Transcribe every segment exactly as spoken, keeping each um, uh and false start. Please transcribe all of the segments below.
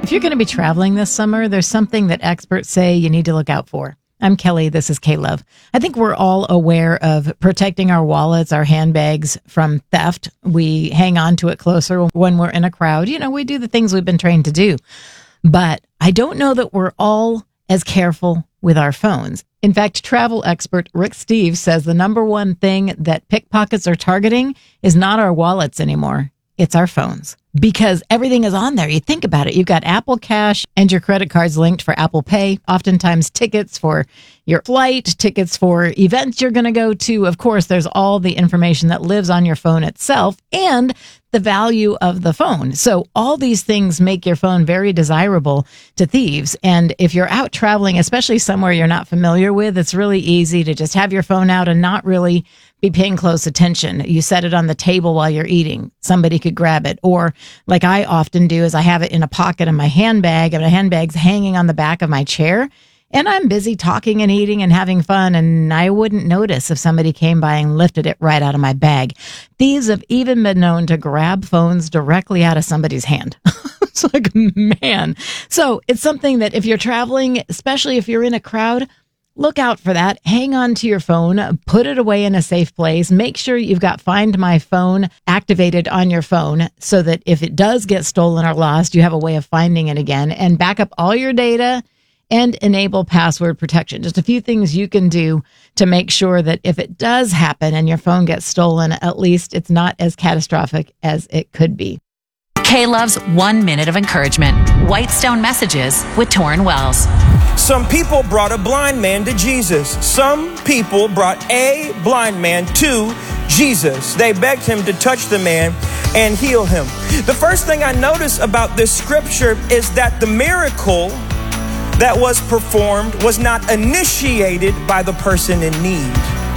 If you're going to be traveling this summer, there's something that experts say you need to look out for. I'm Kelly. This is K-Love. I think we're all aware of protecting our wallets, our handbags from theft. We hang on to it closer when we're in a crowd. You know, we do the things we've been trained to do. But I don't know that we're all as careful with our phones. In fact, travel expert Rick Steves says the number one thing that pickpockets are targeting is not our wallets anymore. It's our phones. Because everything is on there. You think about it. You've got Apple Cash and your credit cards linked for Apple Pay. Oftentimes tickets for your flight, tickets for events you're going to go to. Of course, there's all the information that lives on your phone itself and the value of the phone. So all these things make your phone very desirable to thieves. And if you're out traveling, especially somewhere you're not familiar with, it's really easy to just have your phone out and not really be paying close attention. You set it on the table while you're eating. Somebody could grab it. Or like I often do is I have it in a pocket in my handbag, and my handbag's hanging on the back of my chair. And I'm busy talking and eating and having fun, and I wouldn't notice if somebody came by and lifted it right out of my bag. Thieves have even been known to grab phones directly out of somebody's hand. It's like, man. So it's something that if you're traveling, especially if you're in a crowd, look out for that. Hang on to your phone. Put it away in a safe place. Make sure you've got Find My Phone activated on your phone so that if it does get stolen or lost, you have a way of finding it again. And back up all your data and enable password protection. Just a few things you can do to make sure that if it does happen and your phone gets stolen, at least it's not as catastrophic as it could be. K-Love's One Minute of Encouragement. Whitestone Messages with Torrin Wells. Some people brought a blind man to Jesus. Some people brought a blind man to Jesus. They begged him to touch the man and heal him. The first thing I notice about this scripture is that the miracle that was performed was not initiated by the person in need,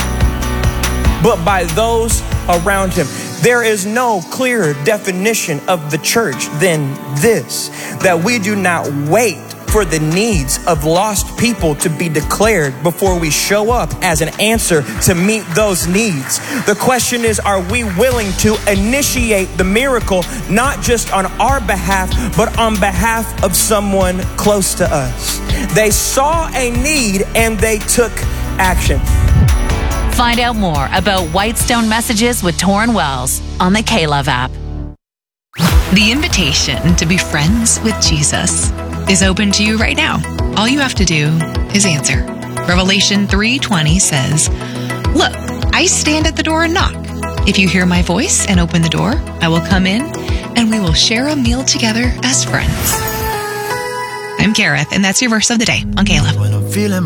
but by those around him. There is no clearer definition of the church than this, that we do not wait for the needs of lost people to be declared before we show up as an answer to meet those needs. The question is, are we willing to initiate the miracle, not just on our behalf, but on behalf of someone close to us? They saw a need and they took action. Find out more about Whitestone Messages with Torrin Wells on the K-Love app. The invitation to be friends with Jesus is open to you right now. All you have to do is answer. Revelation three twenty says, "Look, I stand at the door and knock. If you hear my voice and open the door, I will come in and we will share a meal together as friends." I'm Gareth, and that's your verse of the day on K-Love.